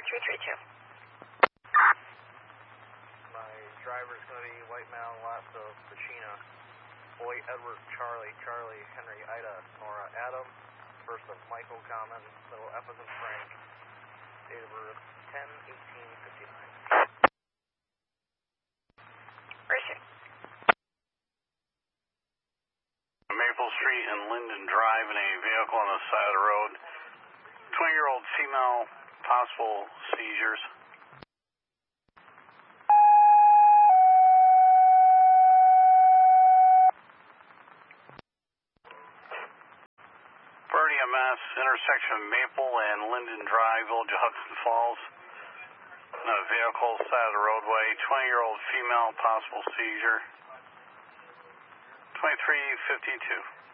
332. My driver's going to be White Mountain, last of Pacina. Boy, Edward, Charlie, Charlie, Henry, Ida, Nora, Adam. First of Michael, Common, little F as in Frank. Date of birth 10/18/59. Racing. Maple Street and Linden Drive in a vehicle on the side of the road. 20-year-old female, possible seizures. Birdie MS, intersection of Maple and Linden Drive, Village of Hudson Falls. In a vehicle, side of the roadway. 20-year-old female, possible seizure. 2352.